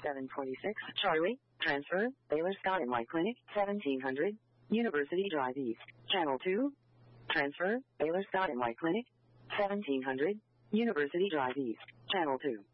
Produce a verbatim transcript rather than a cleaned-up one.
seven forty-six, Charlie, transfer, Baylor Scott and White Clinic, seventeen hundred, University Drive East, Channel two, transfer, Baylor Scott and White Clinic, seventeen hundred, University Drive East, Channel two.